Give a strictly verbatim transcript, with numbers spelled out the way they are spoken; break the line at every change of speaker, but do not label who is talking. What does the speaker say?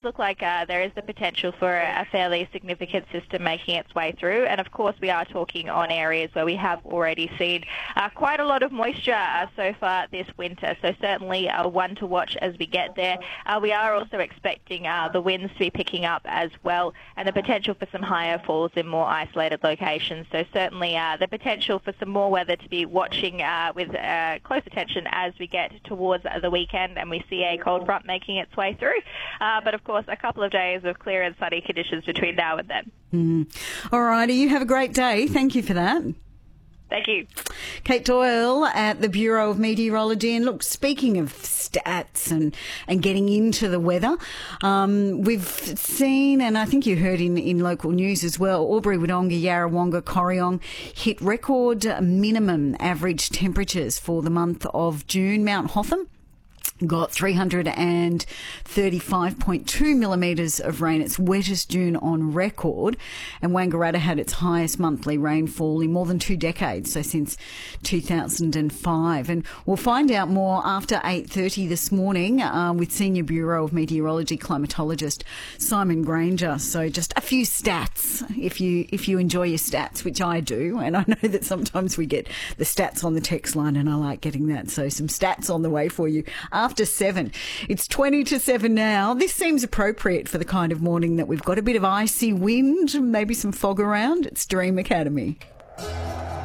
look like uh, there is the potential for a, a fairly significant system making its way through. And of course, we are talking on areas where we have already seen uh, quite a lot of moisture uh, so far this winter. So certainly uh, one to watch as we get there. Uh, we are also expecting uh, the winds to be picking up as well, and the potential for some higher falls in more isolated locations. So certainly uh, the potential for some more weather to be watching uh, with uh, close attention as we get towards the weekend and we see a cold front making its way through. Uh, but of course, a couple of days of clear and sunny conditions between now and then.
Mm. All righty, you have a great day. Thank you for that.
Thank you.
Kate Doyle at the Bureau of Meteorology. And look, speaking of stats and, and getting into the weather, um, we've seen, and I think you heard in, in local news as well, Albury, Wodonga, Yarrawonga, Corryong hit record minimum average temperatures for the month of June. Mount Hotham got three hundred thirty-five point two millimetres of rain, its wettest June on record, and Wangaratta had its highest monthly rainfall in more than two decades, so since two thousand five. And we'll find out more after eight thirty this morning uh, with Senior Bureau of Meteorology climatologist Simon Granger. So just a few stats, if you if you enjoy your stats, which I do, and I know that sometimes we get the stats on the text line and I like getting that, so some stats on the way for you after seven. It's twenty to seven now. This seems appropriate for the kind of morning that we've got. A bit of icy wind, maybe some fog around. It's Dream Academy.